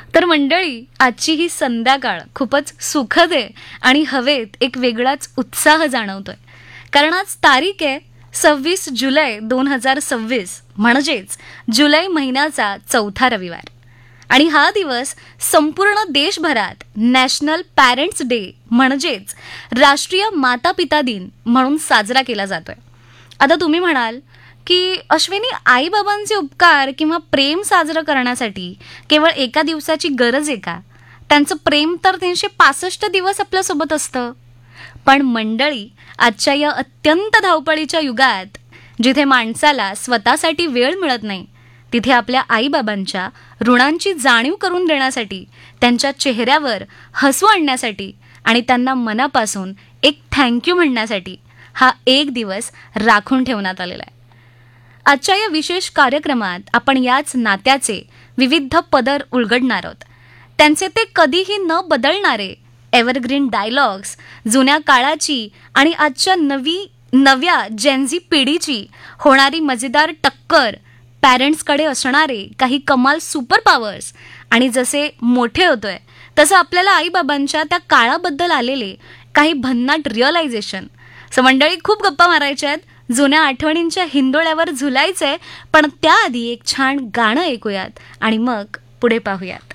तर मंडळी, आजची ही संध्याकाळ खूपच सुखद आहे आणि हवेत एक वेगळाच उत्साह जाणवतोय. कारण आज तारीख आहे 26 जुलै 2026, म्हणजेच जुलै महिन्याचा 4था रविवार. आणि हा दिवस संपूर्ण देशभरात नॅशनल पॅरेंट्स डे म्हणजेच राष्ट्रीय माता पिता दिन म्हणून साजरा केला जातोय. आता तुम्ही म्हणाल की अश्विनी, आईबाबांचे उपकार किंवा प्रेम साजरं करण्यासाठी केवळ एका दिवसाची गरज आहे का? त्यांचं प्रेम तर 365 दिवस आपल्यासोबत असतं. पण मंडळी, आजच्या या अत्यंत धावपळीच्या युगात जिथे माणसाला स्वतःसाठी वेळ मिळत नाही, तिथे आपल्या आईबाबांच्या ऋणांची जाणीव करून देण्यासाठी, त्यांच्या चेहऱ्यावर हसू आणण्यासाठी आणि त्यांना मनापासून एक थँक्यू म्हणण्यासाठी हा एक दिवस राखून ठेवण्यात आलेला आहे. आजच्या या विशेष कार्यक्रमात आपण याच नात्याचे विविध पदर उलगडणार आहोत. त्यांचे ते कधीही न बदलणारे एव्हरग्रीन डायलॉग्स, जुन्या काळाची आणि आजच्या नव्या जेनझी पिढीची होणारी मजेदार टक्कर, पॅरेंट्सकडे असणारे काही कमाल सुपर पॉवर्स आणि जसे मोठे होतोय तसं आपल्याला आईबाबांच्या त्या काळाबद्दल आलेले काही भन्नाट रिअलायझेशन. सो मंडळी, खूप गप्पा मारायच्या आहेत, जुन्या आठवणींच्या हिंदोळ्यावर झुलायचंय, पण त्याआधी एक छान गाणं ऐकूयात आणि मग पुढे पाहूयात.